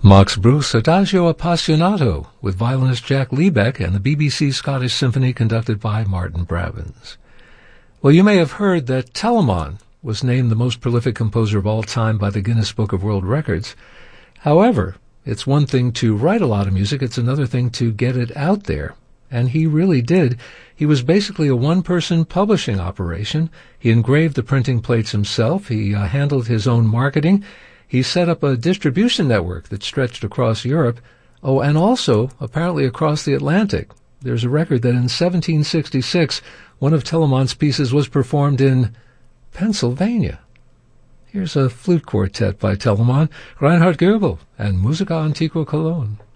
Max Bruch's Adagio Appassionato with violinist Jack Liebeck and the BBC Scottish Symphony conducted by Martin Bravins. Well, you may have heard that Telemann was named the most prolific composer of all time by the Guinness Book of World Records. However, it's one thing to write a lot of music, it's another thing to get it out there. And he really did. He was basically a one-person publishing operation. He engraved the printing plates himself. He handled his own marketing. He set up a distribution network that stretched across Europe, and also apparently across the Atlantic. There's a record that in 1766, one of Telemann's pieces was performed in Pennsylvania. Here's a flute quartet by Telemann, Reinhard Goebel, and Musica Antiqua Cologne.